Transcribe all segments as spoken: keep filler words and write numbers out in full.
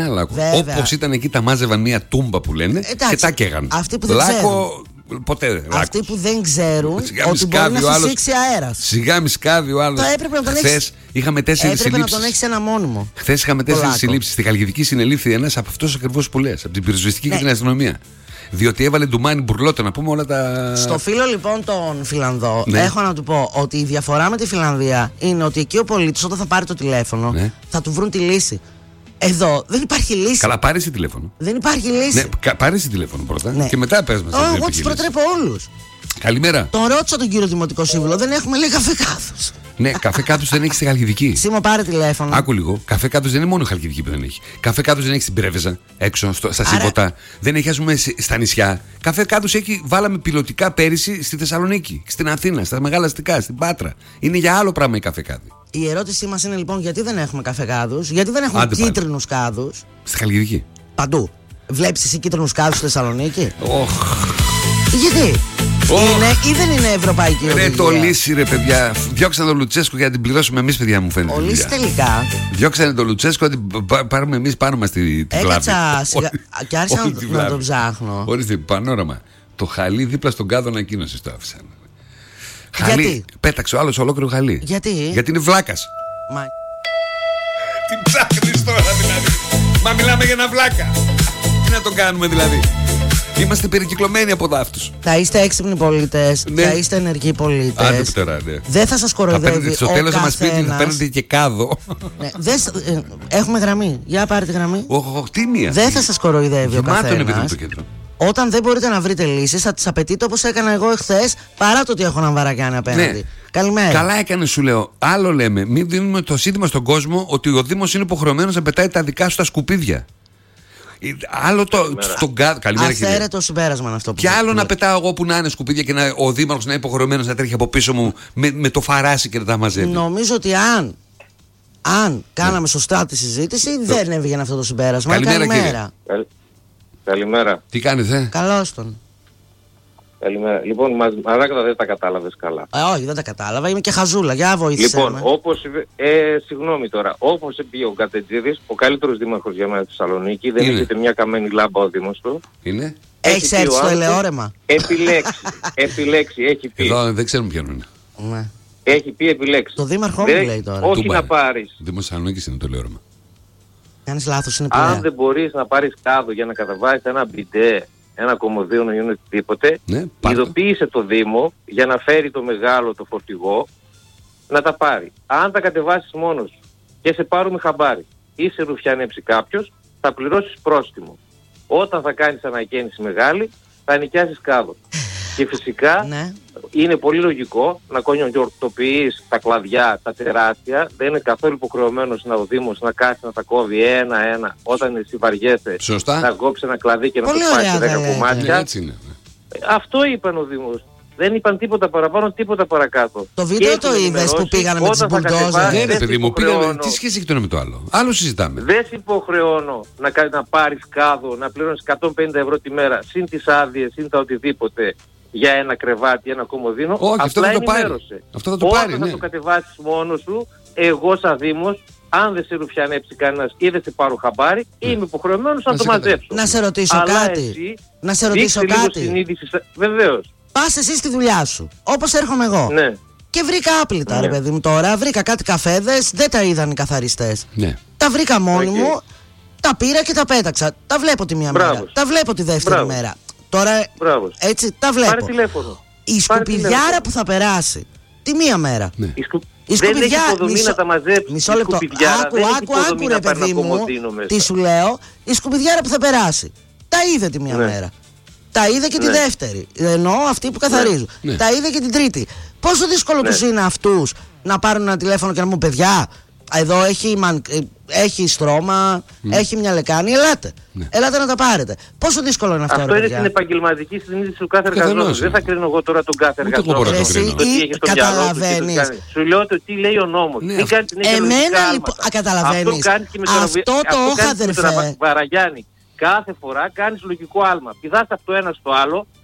άλλα. Όπως ήταν εκεί, τα μάζευαν μία τούμπα που λένε. Εντάξει, και τα καίγαν. Αυτοί που δεν Λάκκο, ξέρουν. ποτέ. Αυτοί λάκκος. που δεν ξέρουν ότι μπορεί να φυσήξει αέρας. Σιγά μη σκάβει ο άλλος. Χθες είχαμε τέσσερις συλλήψεις. Έπρεπε να τον έχεις ένα μόνιμο. Χθες είχαμε τέσσερις συλλήψεις. Στη Χαλκιδική συνελήφθη ένας από αυτούς ακριβώς που λες. Από την πυροσβεστική ναι. και την αστυνομία. Διότι έβαλε ντουμάνι μπουρλότο, να πούμε όλα τα. Στο φίλο λοιπόν τον Φιλανδό, ναι. έχω να του πω ότι η διαφορά με τη Φιλανδία είναι ότι εκεί ο πολίτης όταν θα πάρει το τηλέφωνο ναι. θα του βρουν τη λύση. Εδώ δεν υπάρχει λύση. Καλά, πάρε εσύ τηλέφωνο. Δεν υπάρχει λύση. Ναι, πάρε εσύ τηλέφωνο πρώτα ναι. και μετά πες μας. Oh, εγώ τους προτρέπω όλους. Καλημέρα. Τον ρώτησα τον κύριο Δημοτικό Σύμβουλο, δεν έχουμε λέει καφέ κάθους. Ναι, καφέ κάτους δεν έχει στη Χαλκιδική. Σήμα πάρε τηλέφωνο. Άκου λίγο. Καφέ κάτους δεν είναι μόνο η Χαλκιδική που δεν έχει. Καφέ κάτους δεν έχει στην Πρέβεζα, έξω στο, στα Σύμποτα. Άρα... Δεν έχει, ας πούμε, στα νησιά. Καφέ κάτους έχει, βάλαμε πιλωτικά πέρυσι στη Θεσσαλονίκη, στην Αθήνα, στα μεγάλα αστικά, στην Πάτρα. Είναι για άλλο πράγμα η καφέ κάδη. Η ερώτησή μας είναι λοιπόν γιατί δεν έχουμε καφέ κάδους, γιατί δεν έχουμε κίτρινους κάδους. Στη Χαλκιδική. Παντού. Βλέπεις εσύ κίτρινους κάδους στη Θεσσαλονίκη. Oh. Γιατί. Oh. Είναι ή δεν είναι ευρωπαϊκή οδηγία. Ρε το Λύση ρε παιδιά. Διώξαν τον Λουτσέσκο για να την πληρώσουμε εμείς παιδιά μου φαίνεται. Ο Λύση τελικά. Διώξαν τον Λουτσέσκο να την πάρουμε εμείς πάνω μας τη βλάβη. Έκατσα σιγα... και άρχισα να, να το ψάχνω. Ορίστε πανόραμα. Το χαλί δίπλα στον κάδο ανακοίνωσης το άφησαν. Χαλί. Γιατί? Πέταξε ο άλλος ολόκληρο χαλί. Γιατί? Γιατί είναι βλάκας. Μα... Τι ψάχνεις τώρα δηλαδή. Μα μιλάμε για ένα βλάκα. Τι να τον κάνουμε δηλαδή. Είμαστε περικυκλωμένοι από δάφτους. Θα είστε έξυπνοι πολίτες, ναι. θα είστε ενεργοί πολίτες. Άντε πτερά, ναι. Δεν θα σας κοροϊδεύει. Στο τέλος θα μας πείτε θα παίρνετε και κάδο. Ναι. Δες, ε, έχουμε γραμμή. Για πάρε τη γραμμή. Όχι, τι μία. Δεν θα σας κοροϊδεύει ο καθένας. Το κέντρο. Όταν δεν μπορείτε να βρείτε λύσεις, θα τις απαιτείτε όπως έκανα εγώ εχθές, παρά το ότι έχω έναν Βαρακιάνη απέναντι. Ναι. Καλημέρα. Καλά έκανε, σου λέω. Άλλο λέμε. Μην δίνουμε το σύνθημα στον κόσμο ότι ο Δήμος είναι υποχρεωμένος να πετάει τα δικά σου τα σκουπίδια. Άλλο το. Στον κάδο. Καλημέρα, κύριε. Αφαίρετο συμπέρασμα είναι αυτό που. Και άλλο να πετάω εγώ που να είναι σκουπίδια και να, ο Δήμαρχος να είναι υποχρεωμένος να τρέχει από πίσω μου με, με το φαράσι και να τα μαζεύει. Νομίζω ότι αν. Αν κάναμε ναι. σωστά τη συζήτηση, ναι. δεν έβγαινε αυτό το συμπέρασμα. Καλημέρα. Καλημέρα. Καλ... Καλημέρα. Τι κάνετε, ε? Καλώς τον. Καλημέρα. Λοιπόν, Μαράκατα δεν τα κατάλαβες καλά. Ε, όχι, δεν τα κατάλαβα. Είμαι και χαζούλα. Για βοήθησέ Λοιπόν, με. όπως. Ε, συγγνώμη τώρα. Όπως είπε ο Κατετζίδης, ο καλύτερος δήμαρχος για μένα στη Θεσσαλονίκη, δεν έχετε μια καμένη λάμπα ο Δήμος του. Είναι. Έχεις έρθει στο ελαιόρεμα. Επιλέξει. Επιλέξει. Έχει πει. Εδώ δεν ξέρουμε ποιον είναι. Ναι. Έχει πει επιλέξει. Το δήμαρχό μου λέει τώρα. Όχι να πάρεις. Δήμος Θεσσαλονίκης είναι το ελαιόρεμα. Κάνεις λάθος, είναι πειραία. Αν δεν μπορείς να πάρεις κάδο για να καταβάσεις ένα μπιντέ, ένα κομμωδίο να γίνει οτιδήποτε, ναι, ειδοποίησε το Δήμο για να φέρει το μεγάλο το φορτηγό να τα πάρει. Αν τα κατεβάσεις μόνος σου και σε πάρουμε χαμπάρι ή σε ρουφιανέψει κάποιος, θα πληρώσεις πρόστιμο. Όταν θα κάνεις ανακαίνιση μεγάλη, θα νοικιάσεις κάδο. Και φυσικά ναι. είναι πολύ λογικό να κονιορτοποιείς τα κλαδιά, τα τεράστια. Δεν είναι καθόλου υποχρεωμένος να ο Δήμος να κάθει να τα κόβει ένα-ένα. Όταν εσύ βαριέσαι να κόψει ένα κλαδί και να πολύ το σπάσει δέκα κομμάτια. Ναι, έτσι είναι. Αυτό είπαν ο Δήμος. Δεν είπαν τίποτα παραπάνω, τίποτα παρακάτω. Το βίντεο το είδες που πήγανε με τις μπουλντόζερ. Ναι, ρε παιδί μου, πήγαμε. Τι σχέση έχει το ένα με το άλλο. Άλλο συζητάμε. Δεν σε υποχρεώνω να, να πάρεις κάδο, να πληρώνεις εκατόν πενήντα ευρώ τη μέρα, συν τις άδειες, συν τα οτιδήποτε, για ένα κρεβάτι, ένα κομμωδίνο. Όχι, αυτό θα το πάρει. Αυτό θα το πάρει, Όταν ναι. θα το κατεβάσεις μόνος σου, εγώ σαν Δήμος, αν δεν σε ρουφιανέψει κανένας ή δεν σε πάρω χαμπάρι, ναι. είμαι υποχρεωμένος να, να το μαζέψω. Να σε ρωτήσω Αλλά κάτι. Εσύ, να σε ρωτήσω κάτι. Συνείδηση, βεβαίως. Πας εσύ στη δουλειά σου, όπως έρχομαι εγώ. Ναι. Και βρήκα άπλυτα, ναι. ρε παιδί μου τώρα. Βρήκα κάτι καφέδες, δεν τα είδαν οι καθαριστές. Ναι. Τα βρήκα μόνη okay. μου, τα πήρα και τα πέταξα. Τα βλέπω τη μία Μπράβος. μέρα. Τα βλέπω τη δεύτερη Μπράβος. μέρα. Τώρα Μπράβος. έτσι τα βλέπω. Πάρε τηλέφωνο. Η σκουπιδιάρα που θα περάσει τη μία μέρα. Ναι. Η, σκου... η σκουπιδιά... Δεν έχει υποδομή μισό... να τα μαζέψει. Μισό λεπτό. Άκου, άκου, άκου ρε παιδί μου. Τι σου λέω. Η σκουπιδιάρα που θα περάσει. Τα είδε τη μία ναι. μέρα. Τα είδε και ναι. τη δεύτερη. Εννοώ αυτοί που καθαρίζουν. Ναι. Τα είδε και την τρίτη. Πόσο δύσκολο ναι. τους είναι αυτούς να πάρουν ένα τηλέφωνο και να μου πούν παιδιά, εδώ έχει, μαν, έχει στρώμα, mm. έχει μια λεκάνη, ελάτε. Ναι. Ελάτε να τα πάρετε. Πόσο δύσκολο είναι αυτό, αυτό ρε είναι παιδιά. στην επαγγελματική συνείδηση του κάθε εργαζόμενου. Δεν θα κρίνω εγώ τώρα τον κάθε εργαζόμενο. Εσύ καταλαβαίνεις. Σου λέω το τι λέει ο νόμος. Ναι. Μην κάνει την εμένα λοιπόν, καταλαβαίνεις. Αυτό το όχα αδερφέ. Βαραγιάννη. Κάθε φορά κάνεις λογικό άλμα. Πηδάς από το ένα στο άλλο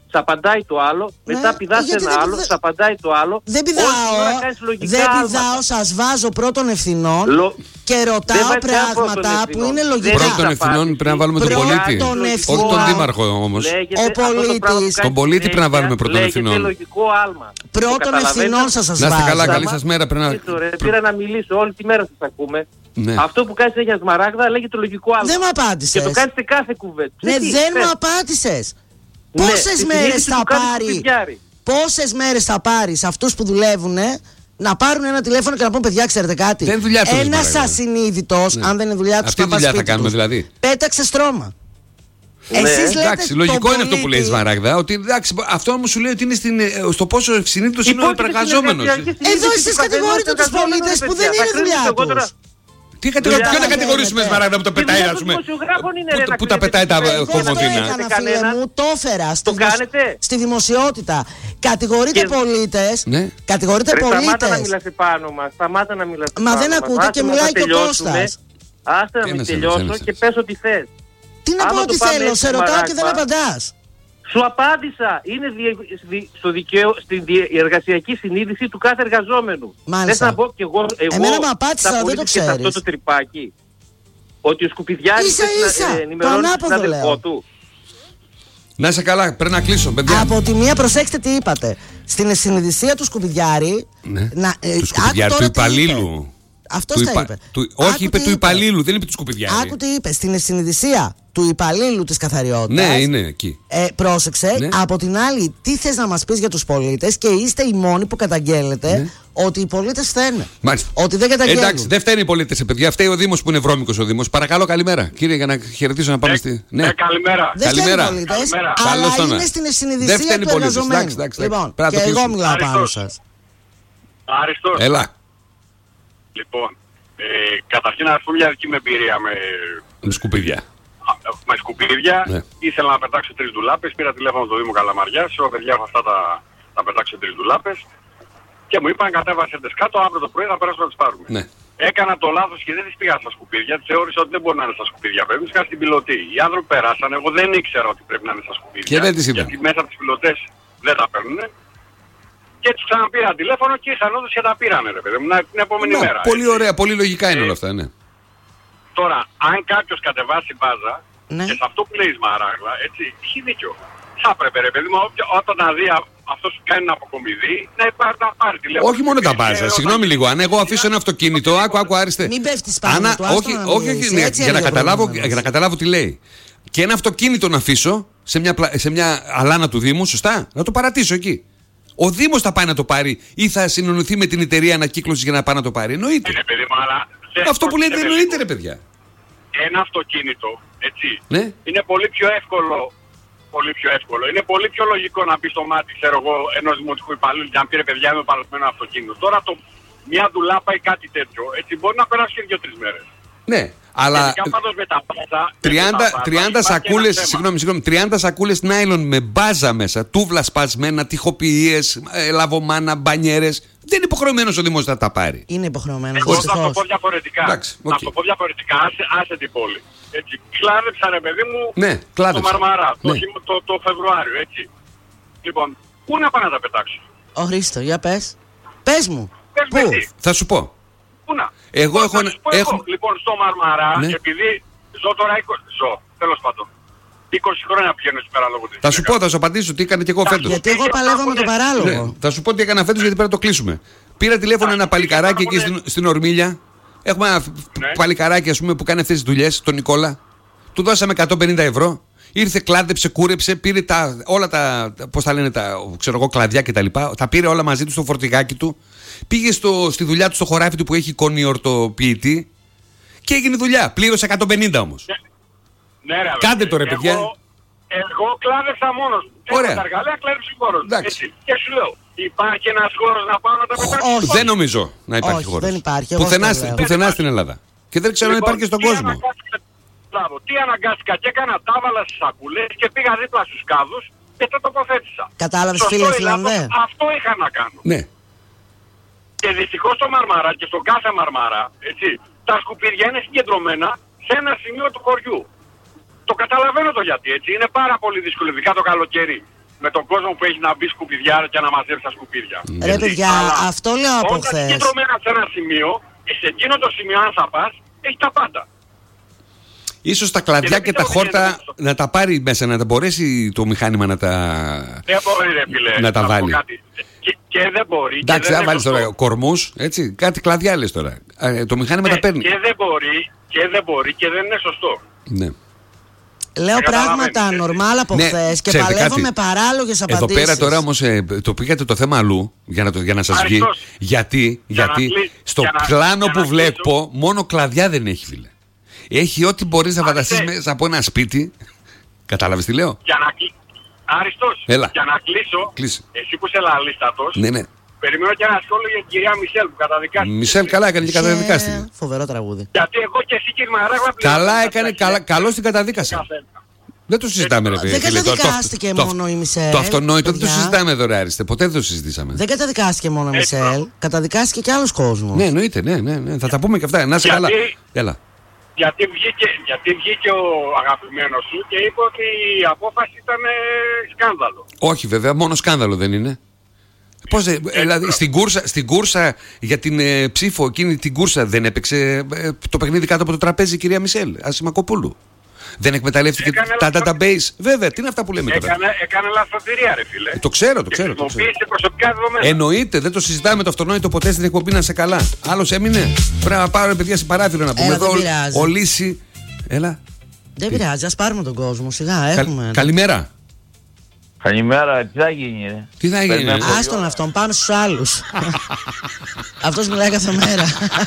σ' απαντάει το άλλο, Ναι, μετά πηδάς γιατί ένα δεν άλλο, πηδά- σ' απαντάει το άλλο. Δεν Όλη την ώρα πηδάω, κάνεις λογικά δεν άλματα. πηδάω, σας βάζω πρώτων ευθυνών Λο- και Δεν ρωτάω βάζει καν πρώτων πράγματα που ευθυνών. είναι Δεν λογικά. έχει Πρώτων ευθυνών πρέπει να βάλουμε τον Πρώτων πολίτη. ευθυνών. Όχι τον δήμαρχο όμως. Λέγεται, Ο αυτό το πράγμα που πολίτης. κάνει Τον πολίτη συνέχεια πρέπει να βάλουμε πρώτων λέγεται ευθυνών. λογικό άλμα. Πρώτων Το καταλαβαίνετε? ευθυνών σας σας Να είστε καλά, βάζω. καλή σας μέρα. Πρέπει να... Ήρθε, ρε, Πήρα να μιλήσω, όλη τη μέρα σας ακούμε. Ναι. Αυτό που κάνεις για Σμαράγδα λέγεται λογικό άλμα. Δεν μου Και το απάντησες. κάνεις σε κάθε κουβέντα. Ναι, Τι, δεν πες. μου απάντησες. Ναι, Πόσες στη μέρες συνείδηση θα του κάθε πάρει, σκουπιδιάρη. πόσες μέρες θα πάρει σε αυτούς που δουλεύουν να πάρουν ένα τηλέφωνο και να πούν παιδιά, ξέρετε κάτι. Δεν είναι δουλειά τους, Ένας παρακαλώ. ασυνείδητος, Ναι. αν δεν είναι δουλειά τους, Αυτή θα τη πάει δουλειά θα σπίτι κάνουμε τους. δηλαδή. Πέταξε στρώμα. Ναι. Εσείς λέτε Εντάξει, τον λογικό είναι αυτό που λέει η πολίτη- Σμαράγδα. Ότι εντάξει, αυτό όμως σου λέει ότι είναι στην, ε, στο πόσο ευσυνείδητος είναι ο Υπόκειται στην υπεργαζόμενος. εργασιακή συνείδηση Εδώ του εσείς καθενός κατηγορείτε τους εργαζόμενου, πολίτες ρε που παιδιά. δεν Θα είναι κρίνω δουλειά εγώ τώρα. τους. Τι κατηγορεί, Δουλειά ποιο να δεν κατηγορήσουμε γίνεται. Σμαράγδα που το Τη πετάει, δουλειά ας των πούμε. δημοσιογράφων είναι, ρε, Που- να Που τα κρίνετε πετάει τα τις Εγώ αυτό κομμωτίνα. έκανα, Κανένα. φίλε μου, το έφερα στη, Το δημοσ- κάνετε? στη δημοσιότητα. Κατηγορείτε Και- πολίτες, Ναι. κατηγορείτε Ρε, σταμάτα να πολίτες. μιλάς επάνω μας. Σταμάτα να μιλάς Μα επάνω δεν μας. ακούτε Άσε και μας μιλάει να και ο τελειώσουμε. Κώστας. Άστε να μην Ένας, τελειώσω ένας, και ένας. πες ό,τι θες. Τι να Άμα πω το ότι πάμε θέλω, έτσι σε ρωτάω και δεν Σμαράγδα, απαντάς. Σου απάντησα. Είναι δι- δι- στο δικαίω, στην δι- η εργασιακή συνείδηση του κάθε εργαζόμενου. Μάλιστα. Δεν θα πω κι εγώ, εγώ Εμένα μου απάντησες, θα αλλά δεν το πουλήσω και σε αυτό ξέρεις. το τρυπάκι. Ότι ο Σκουπιδιάρης Ίσα, πρέπει ίσα. να ε, Το ενημερώνει τον ανάποδο αδελφό λέω. του. Να είσαι καλά, πρέπει να κλείσω, παιδιά. Από τη μία, προσέξτε τι είπατε. Στην συνειδησία του Σκουπιδιάρη. Ναι. να- ε, Του άκου σκουπιδιάρη, τώρα του τι είπε. υπαλλήλου. Αυτός Του τα υπα- είπε. του- Άκου Όχι, είπε τι του υπαλλήλου, δεν είπε του σκουπιδιάρη. Άκου τι είπε. Στην συνειδησία του υπαλλήλου της καθαριότητας. Ναι, είναι εκεί. Ε, πρόσεξε. Ναι. Από την άλλη, τι θες να μας πεις για τους πολίτες και είστε οι μόνοι που καταγγέλλετε Ναι. ότι οι πολίτες φταίνε. Μάλιστα. Ότι δεν καταγγέλνουν. Εντάξει, δεν φταίνει οι πολίτες, παιδιά. Φταίει ο Δήμος που είναι βρώμικος ο Δήμος. Παρακαλώ, καλημέρα. Κύριε, για να χαιρετήσω να πάμε Ε, στη. ε, καλημέρα. Δεν Καλημέρα. φταίνουν οι πολίτες, Καλημέρα. αλλά Καλώς τον, είναι ε. στην Δεν συνειδησία φταίνουν οι του πολίτες. εργαζομένου. Εντάξει, εντάξει, Λοιπόν, πρέπει να το και εγώ κλείσουμε. μιλάω πάνω Αριστός. σας. Άριστος. Έλα. Λοιπόν, ε, καταρχήν να πούμε μια δική μου εμπειρία με, Με σκουπίδια. α, με σκουπίδια. Ναι. Ήθελα να πετάξω τρεις ντουλάπες, πήρα τηλέφωνο στο Δήμο Καλαμαριάς, είπα παιδιά έχω αυτά τα, τα πετάξω τρεις ντουλάπες και μου είπαν κατέβασε τις κάτω, αύριο το πρωί θα περάσουμε να τις πάρουμε. Ναι. Έκανα το λάθος και δεν τις πήγα στα σκουπίδια, τις θεώρησα ότι δεν μπορεί να είναι στα σκουπίδια, πρέπει να στην πιλωτή. Οι άνθρωποι περάσανε, εγώ δεν ήξερα ότι πρέπει να είναι στα σκουπίδια. Και δεν τις είπα. Γιατί μέσα από τις πιλωτές δεν τα παίρνουν. Και τους ξαναπήρα τηλέφωνο και ήρθαν όντως και τα πήρανε ρε παιδί μου, να- την επόμενη Ναι, μέρα. πολύ έτσι. ωραία, πολύ λογικά είναι Ε, όλα αυτά, ναι. Τώρα, αν κάποιος κατεβάσει μπάζα, Ναι. και σε αυτό που λέει η Σμαράγδα, έτσι, έχει δίκιο. Θα έπρεπε ρε παιδί μου, όποιο- όταν να δει α- αυτός που κάνει ένα αποκομιδί, να υπάρχει να πάρει τηλέφωνο. Όχι μόνο τα Και μπάζα, όταν- συγγνώμη λίγο. Αν εγώ αφήσω ένα αυτοκίνητο, άκου, άκου, άριστε. Μην πέφτεις πάνω Ανά- του, άστο όχι, να όχι, μιλήσει. όχι, ναι, Έτσι για, να έλεγε ο καταλάβω, προηγούμενος. για να καταλάβω τι λέει. Και ένα αυτοκίνητο να αφήσω σε μια, πλα- σε μια αλάνα του Δήμου, σωστά, να το παρατήσω εκεί. Ο Δήμος θα πάει να το πάρει ή θα συνεννοηθεί με την εταιρεία ανακύκλωσης για να πάει να το πάρει. Εννοείται. Είναι παιδί μου, αλλά δεν Αυτό που λέτε πρόκειται εννοείται, λίγο. ρε παιδιά. Ένα αυτοκίνητο, έτσι, Ναι. είναι πολύ πιο εύκολο. Πολύ πιο εύκολο. Είναι πολύ πιο λογικό να μπει στο μάτι, ξέρω εγώ, ενός δημοτικού υπαλλήλου και να πει ρε παιδιά είμαι παρασμένο αυτοκίνητο. Τώρα το, μια δουλάπα ή κάτι τέτοιο, έτσι μπορεί να περάσει και δύο-τρεις μέρες. Ναι, αλλά Ειδικά πάντως με τα μπάζα, με τριάντα, τα μπάζα τριάντα υπάρχει σακούλες, ένα θέμα. συγγνώμη, συγγνώμη, τριάντα σακούλες νάιλον με μπάζα μέσα, τούβλα σπασμένα, τυχοποιίες, ε, λαβομάνα, μπανιέρες. Δεν είναι υποχρεωμένος ο Δήμος να τα πάρει. Είναι υποχρεωμένο. Εγώ θα το δυστυχώς. πω διαφορετικά. Εντάξει, Να οκ. το πω διαφορετικά, άσε, άσε την πόλη. Έτσι, κλάδεψα ρε παιδί μου Ναι, κλάδεψα. το Μαρμαρά, το, Ναι. χειμω- το, το Φεβρουάριο, έτσι. Λοιπόν, πού να πάω να τα πετάξω. Ο Χρήστο, για πες. Πες μου. Πες με Πού. τι. Θα σου πω. Πού να. Εγώ Θα έχω ένα- σου πω εγώ. έχω- Λοιπόν, στο Μαρμαρά, Ναι. επειδή ζω τώρα είκοσι, ζω, τέλος πάντων. είκοσι χρόνια πηγαίνω στην παράλογο της Θα σου πω, γυναίκας. θα σου απαντήσω τι έκανε και εγώ φέτος. Γιατί εγώ παλεύω με το Ναι, παράλογο. θα σου πω τι έκανα φέτος γιατί πρέπει να το κλείσουμε. Πήρα τηλέφωνο ένα παλικαράκι εκεί στην, στην Ορμίλια. Έχουμε ένα Ναι. παλικαράκι, ας πούμε, που κάνει αυτές τις δουλειές, τον Νικόλα. Του δώσαμε εκατόν πενήντα ευρώ. Ήρθε, κλάδεψε, κούρεψε, πήρε τα, όλα τα, πώς τα λένε, τα, ξέρω εγώ, κλαδιά κτλ. Τα, τα πήρε όλα μαζί του στο φορτηγάκι του. Πήγε στο, στη δουλειά του στο χωράφι του που έχει εικονιορτοποιητή και έγινε δουλειά. Πλήρωσε εκατόν πενήντα όμως. Ναι, ρε, Κάντε αδερφέ. το, ρε, παιδιά. Εγώ, εγώ κλάδεψα μόνος μου. Ωραία. Έχω τα εργαλεία, κλάδεψε μόνος μου. Εντάξει. Έτσι. Και σου λέω, υπάρχει ένας χώρος να πάω να τα πετάξω. όχι. Δεν νομίζω να υπάρχει Όχι, χώρος. δεν υπάρχει, εγώ Πουθενά, αυτό λέω. πουθενά στην Ελλάδα. Και δεν ξέρω αν Λοιπόν, υπάρχει και στον τι κόσμο. αναγκάστηκα- Μπράβο, τι αναγκάστηκα και έκανα, τα έβαλα στις σακούλες και πήγα δίπλα στους κάδους και τα τοποθέτησα. Κατάλαβες, Σωστό φίλε ή Φιλανδέ. λάθος, αυτό είχα να κάνω. Ναι. Και δυστυχώς στο Μαρμαρά και στον κάθε Μαρμαρά, έτσι, τα σκουπίδια είναι συγκεντρωμένα σε ένα σημείο του χωριού. Το καταλαβαίνω το γιατί, έτσι. Είναι πάρα πολύ δύσκολο, ειδικά το καλοκαίρι, με τον κόσμο που έχει να μπει σκουπιδιά και να μαζέψει τα σκουπίδια. Ρε παιδιά, αλλά αυτό λέω από όταν χθες. συγκεντρωμένα σε ένα σημείο, σε εκείνο το σημείο αν θα πας, έχει τα πάντα. Ίσως τα κλαδιά και, και τα χόρτα να τα πάρει μέσα, να τα μπορέσει το μηχάνημα να τα, δεν μπορεί, ρε, φίλε, να τα βάλει. Και, και δεν μπορεί. Εντάξει, δεν βάλεις τώρα κορμούς, έτσι, κάτι κλαδιά λες τώρα. Ε, το μηχάνημα ναι, τα παίρνει. Και δεν μπορεί, και δεν μπορεί και δεν είναι σωστό. Ναι. Λέω πράγματα νορμάλ από ναι, χθες και ξέρετε, παλεύω κάτι. με παράλογες απαντήσεις. Εδώ πέρα τώρα όμως ε, το πήγατε το θέμα αλλού για να, το, για να σας βγει. Γιατί, για γιατί να κλει... στο για να... πλάνο για που να βλέπω μόνο κλαδιά δεν έχει, φίλε. Έχει ό,τι μπορείς να φανταστείς μέσα από ένα σπίτι. Κατάλαβες τι λέω? Για να κλει... Άριστος, Έλα. για να κλείσω, Κλείσε. εσύ που είσαι λαλίστατος, ναι, ναι. περιμένω και ένα σχόλιο για την κυρία Μισελ που καταδικάστηκε. Μισελ καλά έκανε και καταδικάστηκε. Φοβερό τραγούδι. Γιατί εγώ και εσύ κύριε Μαράγλα πλέον... Καλά έκανε, καλά, καλώς την καταδίκασε. Δεν το συζητάμε, ρε παιδί. Δεν καταδικάστηκε μόνο η Μισελ. Το αυτονόητο δεν το συζητάμε εδώ, ρε Άριστε. Ποτέ δεν το συζητήσαμε. Δεν καταδικάστηκε μόνο η Μισελ. Καταδικάστηκε και άλλος κόσμος. Ναι, εννοείται, ναι, ναι, ναι. Θα τα πούμε και αυτά. Να είσαι καλά. Έλα. Γιατί βγήκε, γιατί βγήκε ο αγαπημένος σου και είπε ότι η απόφαση ήταν ε, σκάνδαλο. Όχι βέβαια, μόνο σκάνδαλο δεν είναι. Πώς, ε, δηλαδή στην κούρσα, στην κούρσα για την ε, ψήφο, εκείνη την κούρσα δεν έπαιξε ε, το παιχνίδι κάτω από το τραπέζι η κυρία Μισελ Ασημακοπούλου. Δεν εκμεταλλεύτηκε τα database. Βέβαια, τι είναι αυτά που λέμε τώρα. Έκανε, έκανε λαθροτηρία, ρε φίλε. Ε, το ξέρω, το ξέρω. Το ξέρω. Προσωπικά δεδομένα. Εννοείται, δεν το συζητάμε το αυτονόητο ποτέ στην εκπομπή να σε καλά. Άλλος έμεινε. Πρέπει να πάρω παιδιά σε παράθυρο να πούμε. Έλα, εδώ ο Λύση. Έλα. Δεν πειράζει, ας πάρουμε τον κόσμο. Σιγά, έχουμε. Κα, καλημέρα. Καλημέρα, τι θα γίνει, ρε? Τι θα γίνει, ρε? Άστον αυτόν, πάνω στους άλλους. Αυτός μιλάει κάθε μέρα.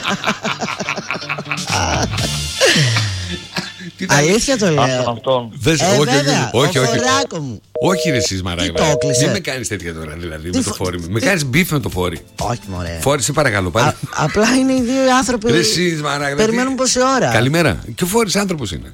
Αλήθεια το λέω. Δες, ε, όχι, βέβαια, όχι, όχι, ο φοράκο μου. Όχι ρε εσείς Μαράγλα. Τι το έκλεισε? Μην με κάνεις τέτοια τώρα δηλαδή Τι με το φο... φόρι. Τι... Με κάνεις μπιφ με το φόρι. Όχι μωρέ. Φόρι σε παρακαλώ πάλι. Α, απλά είναι οι δύο άνθρωποι. Ρε εσείς Μαράγλα. Περιμένουν πόση ώρα. Καλημέρα. Και ο Φόρης άνθρωπος είναι.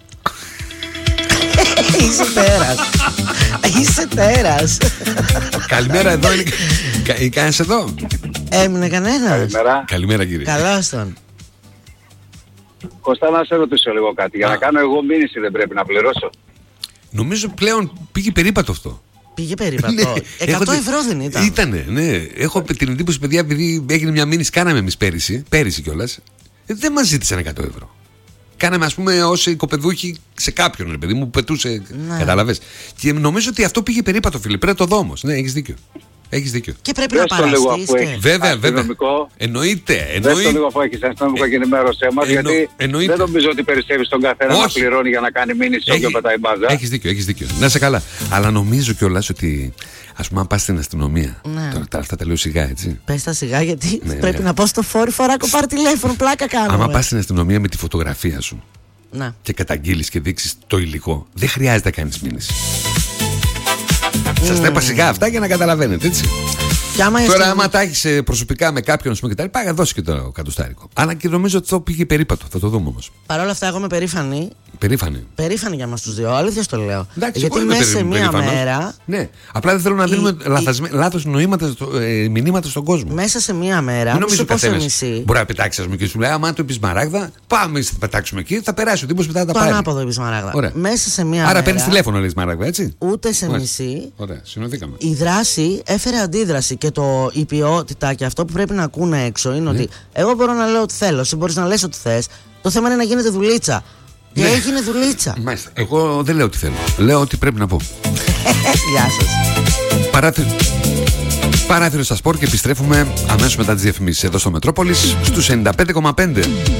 Είσαι τέρας. Είσαι τέρας. Καλημέρα εδώ είναι. Κάνεις εδώ? Έμεινε κανένας? Καλημέρα. Καλημέρα κύριε. Καλώς τον. Κωστά, να σε ρωτήσω λίγο κάτι. Για να κάνω εγώ μήνυση δεν πρέπει να πληρώσω? Νομίζω πλέον πήγε περίπατο αυτό. Πήγε περίπατο. εκατό ευρώ δεν ήταν? Ήτανε, ναι. Έχω την εντύπωση, παιδιά, επειδή έγινε μια μήνυση, κάναμε εμείς πέρυσι, πέρυσι κιόλας, δεν μας ζήτησαν εκατό ευρώ. Κάναμε, ας πούμε, ως οικοπεδούχοι σε κάποιον, ρε παιδί μου, που πετούσε. Ναι. Κατάλαβες. Και νομίζω ότι αυτό πήγε περίπατο, φίλε. Πρέπει να το δω όμως. Ναι, έχεις δίκιο. Έχεις δίκιο. Και πρέπει να παραστείς και... Βέβαια, βέβαια. Εννοείται. Εννοεί... Δεν το λίγο αφού έχεις αστυνομικό και ενημέρωσέ μας, Εννο... γιατί εννοείται. Δεν νομίζω ότι περισσεύει στον καθένα να πληρώνει για να κάνει μήνυση όποιο πετάει μπάζα. Έχεις δίκιο, έχεις δίκιο. Να είσαι καλά. Αλλά νομίζω κιόλας ότι, ας πούμε, αν πας στην αστυνομία. Ναι. Τώρα, τώρα αυτά τα λέω σιγά, έτσι. Πες τα σιγά, γιατί ναι, πρέπει ναι. να πω στο φόρι φοράκο, πάρ' τηλέφωνο, πλάκα κάνουμε. Άμα πας στην αστυνομία με τη φωτογραφία σου να. και καταγγείλεις και δείξεις το υλικό, δεν χρειάζεται να κάνεις μήνυση. Mm. Σας τα είπα σιγά αυτά για να καταλαβαίνετε, έτσι. Τώρα, στην... άμα τα έχεις προσωπικά με κάποιον και τα λοιπά, δώσει και το κατοστάρικο. Αλλά και νομίζω ότι αυτό πήγε περίπατο. Θα το δούμε όμως. Παρ' όλα αυτά, εγώ είμαι περήφανη. Περήφανη. Περήφανη για μας τους δύο. Αλήθεια το λέω. Εντάξει, γιατί μέσα σε μία περίφανος. μέρα. Ναι. Απλά δεν θέλω να δίνουμε η... λάθος νοήματα, ε, μηνύματα στον κόσμο. Μέσα σε μία μέρα. Δεν νομίζω ότι μισή. Μπορεί να πετάξει, α πούμε, και σου λέει: άμα το πει Μαράγδα, πάμε να πετάξουμε εκεί, θα περάσει ο τύπος μετά τα πάρει. Το ανάποδο είπε Μαράγδα. Μέσα σε μία μέρα. Άρα παίρνει τηλέφωνο, λες Μαράγδα, έτσι. Ούτε σε μισή. Ωραία, συνοδήκαμε. Η δράση έφερε αντίδραση και το, η ποιότητα και αυτό που πρέπει να ακούνε έξω είναι ότι εγώ μπορώ να λέω ό,τι θέλω, εσύ μπορείς να λες ό,τι θες. Το θέμα είναι να γίνεται δουλίτσα. Και ναι. έγινε δουλίτσα. Μάλιστα. Εγώ δεν λέω τι θέλω. Λέω ότι πρέπει να πω. Γεια σας. Παράθυρο. Παράθυρο στα σπορ και επιστρέφουμε αμέσως μετά τις διαφημίσεις εδώ στο Μετρόπολης στους ενενήντα πέντε κόμμα πέντε.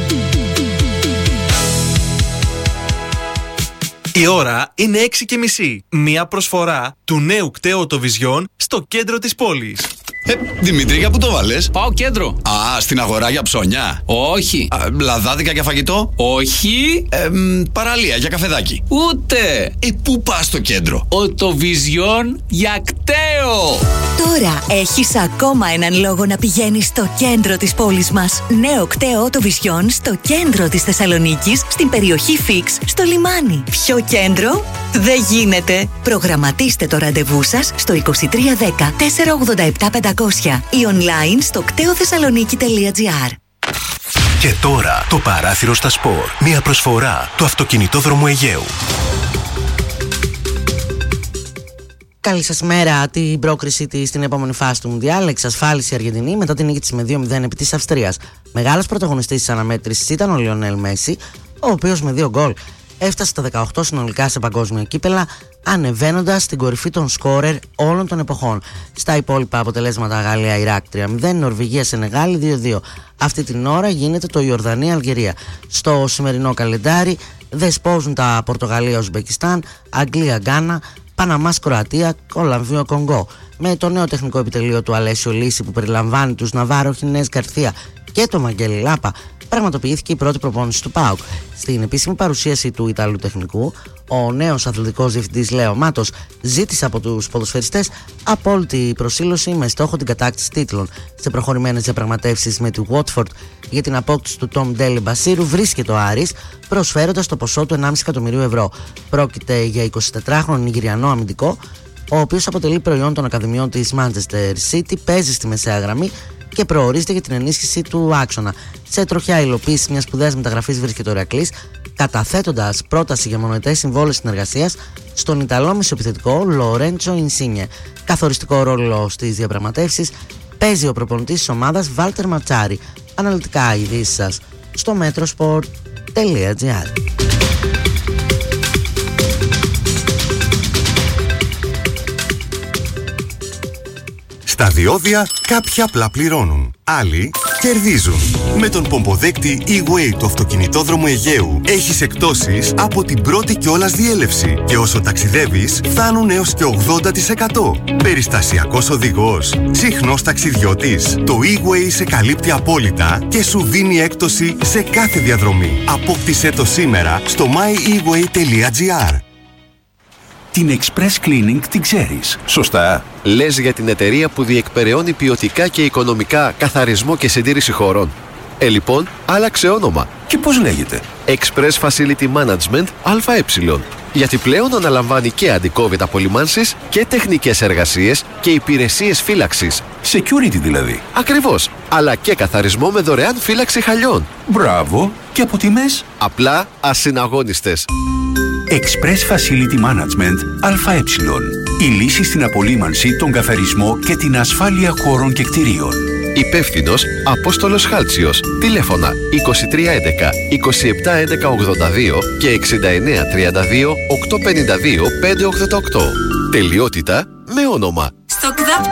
Η ώρα είναι έξι και μισή. Μία προσφορά του νέου κταίου Vision στο κέντρο της πόλης. Ε, Δημήτρη, για πού το βάλες? Πάω κέντρο. Α, στην αγορά για ψώνια. Όχι. Α, λαδάδικα για φαγητό. Όχι. Ε, μ, παραλία για καφεδάκι. Ούτε. Ε, πού πας στο κέντρο? Vision για κταίο. Τώρα έχεις ακόμα έναν λόγο να πηγαίνεις στο κέντρο της πόλης μας. Νέο κταίο Vision στο κέντρο της Θεσσαλονίκης, στην περιοχή Φίξ, στο λιμάνι. Ποιο κέντρο? Δεν γίνεται. Προγραμματίστε το ραντεβού σας στο είκοσι τρία δέκα τετρακόσια ογδόντα επτά πεντακόσια ή online στο κταίο θεσσαλονίκη τελεία τζι άρ. Και τώρα το παράθυρο στα σπορ. Μια προσφορά του αυτοκινητόδρομου Αιγαίου. Καλή σας μέρα. Την πρόκρισή της στην επόμενη φάση του Μουντιάλ εξασφάλισε η Αργεντινή μετά την νίκη της με δύο μηδέν επί της Αυστρίας. Μεγάλος πρωταγωνιστής της αναμέτρησης ήταν ο Λιονέλ Μέση, ο οποίος με δύο γκολ έφτασε στα δεκαοκτώ συνολικά σε παγκόσμια κύπελα, ανεβαίνοντας στην κορυφή των σκόρερ όλων των εποχών. Στα υπόλοιπα αποτελέσματα, Γαλλία-Ιράκ τρία μηδέν, Νορβηγία-Σενεγάλη δύο δύο. Αυτή την ώρα γίνεται το Ιορδανία-Αλγερία. Στο σημερινό καλεντάρι δεσπόζουν τα Πορτογαλία-Ουσμπεκιστάν, Αγγλία-Γκάνα, Παναμάς-Κροατία, Κολαμβίο-Κονγκό. Με το νέο τεχνικό επιτελείο του Αλέσιο Λύση που περιλαμβάνει τους Ναβάρο, Χινές, Γκαρθία και το Μαγγέλη Λάπα, πραγματοποιήθηκε η πρώτη προπόνηση του ΠΑΟΚ. Στην επίσημη παρουσίαση του Ιταλού τεχνικού, ο νέος αθλητικός διευθυντής Λέο Μάτος ζήτησε από τους ποδοσφαιριστές απόλυτη προσήλωση με στόχο την κατάκτηση τίτλων. Σε προχωρημένες διαπραγματεύσεις με τη Watford για την απόκτηση του Τόμ Ντέλι Μπασίρου βρίσκεται ο Άρης, προσφέροντας το ποσό του ενάμιση εκατομμυρίου ευρώ. Πρόκειται για εικοσιτετράχρονο Νιγηριανό αμυντικό, ο οποίος αποτελεί προϊόν των ακαδημιών της Manchester City, παίζει στη μεσαία γραμμή και προορίζεται για την ενίσχυση του άξονα. Σε τροχιά υλοποίηση μιας σπουδαίας μεταγραφής βρίσκεται ο Ηρακλής, καταθέτοντας πρόταση για μονοετές συμβόλαιο συνεργασίας στον Ιταλό μεσοεπιθετικό Λορέντσο Ινσίνιε. Καθοριστικό ρόλο στις διαπραγματεύσεις παίζει ο προπονητής της ομάδας Βάλτερ Ματσάρη. Αναλυτικά ειδήσεις σας στο metrosport τελεία gr. Στα διόδια κάποιοι απλά πληρώνουν, άλλοι κερδίζουν. Με τον πομποδέκτη E-Way του αυτοκινητόδρομου Αιγαίου έχεις εκπτώσεις από την πρώτη κιόλας διέλευση και όσο ταξιδεύεις φτάνουν έως και ογδόντα τοις εκατό. Περιστασιακός οδηγός, συχνός ταξιδιώτης. Το E-Way σε καλύπτει απόλυτα και σου δίνει έκπτωση σε κάθε διαδρομή. Απόκτησέ το σήμερα στο my e way τελεία gr. Την Express Cleaning την ξέρεις, σωστά? Λες για την εταιρεία που διεκπεραιώνει ποιοτικά και οικονομικά καθαρισμό και συντήρηση χωρών. Ε, λοιπόν, άλλαξε όνομα. Και πώς λέγεται? Express Facility Management ΑΕ. Γιατί πλέον αναλαμβάνει και αντικόβιτ απολυμάνσεις και τεχνικές εργασίες και υπηρεσίες φύλαξης. Security δηλαδή. Ακριβώς. Αλλά και καθαρισμό με δωρεάν φύλαξη χαλιών. Μπράβο. Και από τιμές? Απλά ασυναγώνιστες. Express Facility Management ΑΕ. Η λύση στην απολύμανση, τον καθαρισμό και την ασφάλεια χώρων και κτηρίων. Υπεύθυνος Απόστολος Χάλτσιος. Τηλέφωνα είκοσι τρία έντεκα είκοσι επτά έντεκα ογδόντα δύο και εξήντα εννέα τριάντα δύο οκτακόσια πενήντα δύο πεντακόσια ογδόντα οκτώ. Τελειότητα με όνομα. Στο ΚΔΑΠ